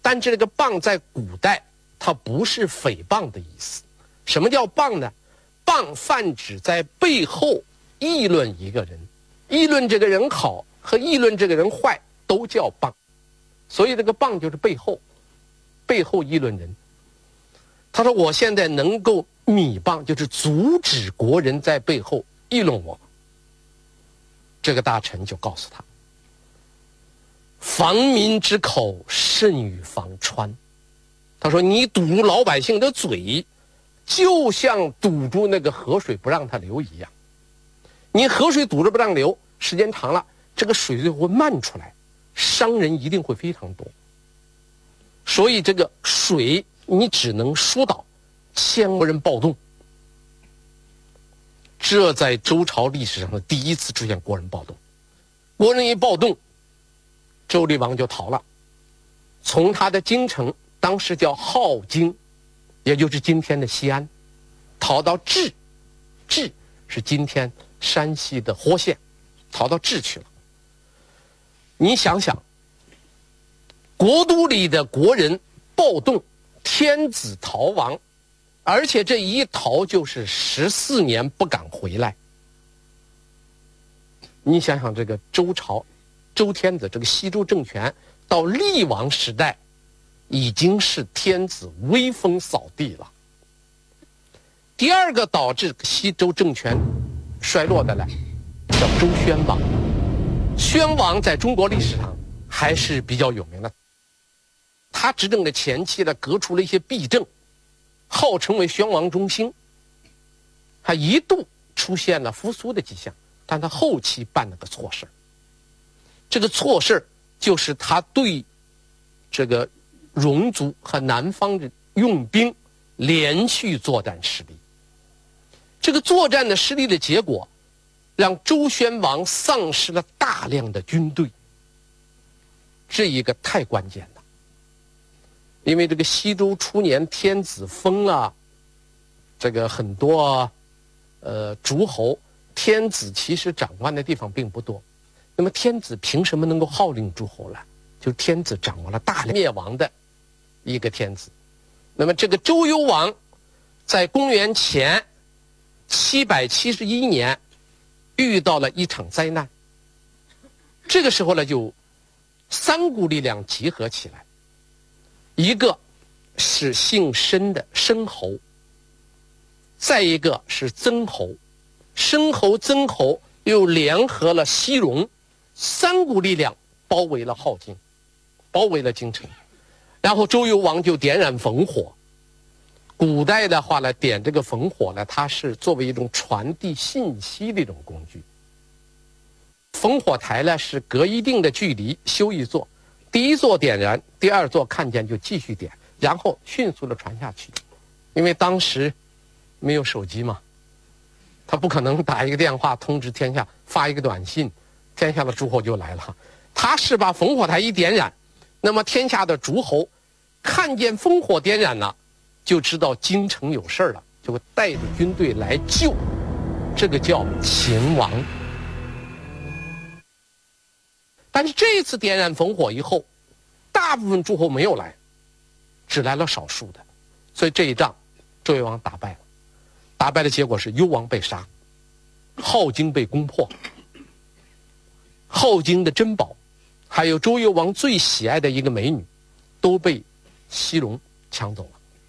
但这个谤在古代它不是诽谤的意思。什么叫谤呢？谤泛指在背后议论一个人，议论这个人好和议论这个人坏都叫谤。所以这个谤就是背后议论人。他说我现在能够米谤，就是阻止国人在背后议论我。这个大臣就告诉他，防民之口甚于防川。他说你堵住老百姓的嘴，就像堵住那个河水不让它流一样。你河水堵着不让流，时间长了这个水就会漫出来，伤人一定会非常多。所以这个水你只能疏导，千万不能暴动。这在周朝历史上的第一次出现国人暴动。国人一暴动，周厉王就逃了，从他的京城，当时叫镐京，也就是今天的西安，逃到治是今天山西的霍县，逃到治去了。你想想，国都里的国人暴动，天子逃亡，而且这一逃就是14年不敢回来。你想想这个周朝，周天子这个西周政权到厉王时代，已经是天子威风扫地了。第二个导致西周政权衰落的呢，叫周宣王。宣王在中国历史上还是比较有名的。他执政的前期呢，革除了一些弊政，号称为宣王中兴。他一度出现了复苏的迹象，但他后期办了个错事。这个错事就是他对这个戎族和南方的用兵连续作战失利。这个作战的失利的结果，让周宣王丧失了大量的军队。这一个太关键了，因为这个西周初年天子封了这个很多诸侯，天子其实掌管的地方并不多。那么天子凭什么能够号令诸侯呢？就是天子掌握了大量灭亡的一个天子。那么这个周幽王在公元前771年遇到了一场灾难。这个时候呢，就三股力量集合起来，一个是姓申的申侯，再一个是曾侯，申侯曾侯又联合了西戎，三股力量包围了镐京，包围了京城。然后周幽王就点燃烽火。古代的话呢，点这个烽火呢，它是作为一种传递信息的一种工具。烽火台呢是隔一定的距离修一座，第一座点燃，第二座看见就继续点，然后迅速的传下去。因为当时没有手机嘛，他不可能打一个电话通知天下，发一个短信，天下的诸侯就来了。他是把烽火台一点燃，那么天下的诸侯看见烽火点燃了，就知道京城有事了，就会带着军队来救。这个叫秦王。但是这一次点燃烽火以后，大部分诸侯没有来，只来了少数的，所以这一仗周幽王打败了。打败的结果是幽王被杀，镐京被攻破，镐京的珍宝还有周幽王最喜爱的一个美女都被西戎抢走了。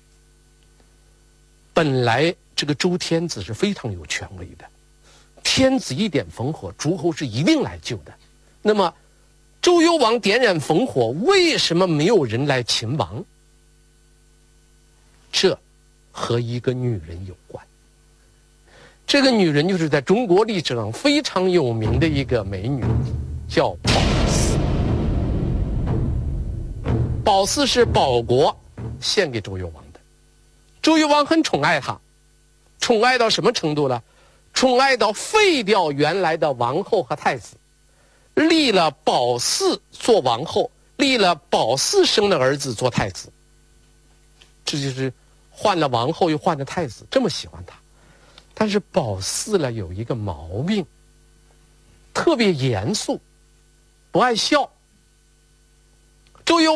本来这个周天子是非常有权威的，天子一点烽火，诸侯是一定来救的。那么周幽王点燃烽火，为什么没有人来擒王？这和一个女人有关。这个女人就是在中国历史上非常有名的一个美女，叫褒姒。褒姒是保国献给周幽王的，周幽王很宠爱她，宠爱到什么程度呢？宠爱到废掉原来的王后和太子，立了褒姒做王后，立了褒姒生的儿子做太子。这就是换了王后又换了太子，这么喜欢他。但是褒姒呢有一个毛病，特别严肃，不爱笑。周幽